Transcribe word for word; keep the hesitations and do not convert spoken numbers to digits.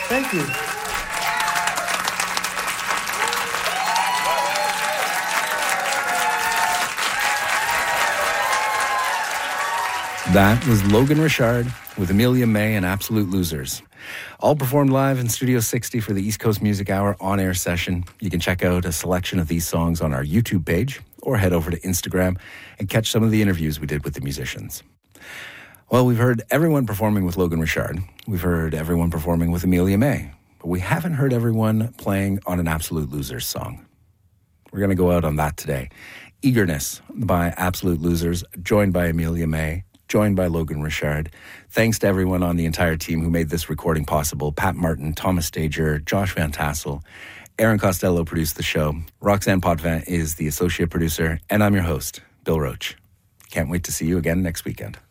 Thank you. That was Logan Richard with Amelia May and Absolute Losers. All performed live in Studio sixty for the East Coast Music Hour on-air session. You can check out a selection of these songs on our YouTube page or head over to Instagram and catch some of the interviews we did with the musicians. Well, we've heard everyone performing with Logan Richard. We've heard everyone performing with Amelia May. But we haven't heard everyone playing on an Absolute Losers song. We're going to go out on that today. Eagerness by Absolute Losers, joined by Amelia May, joined by Logan Richard. Thanks to everyone on the entire team who made this recording possible. Pat Martin, Thomas Stager, Josh Van Tassel, Aaron Costello produced the show. Roxanne Potvin is the associate producer. And I'm your host, Bill Roach. Can't wait to see you again next weekend.